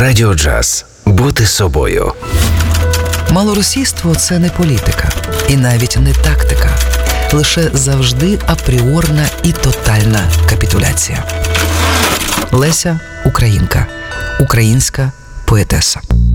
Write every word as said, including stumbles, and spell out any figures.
Радіо Джаз. Бути собою. Малоросійство – це не політика і навіть не тактика. Лише завжди апріорна і тотальна капітуляція. Леся – українка. Українська поетеса.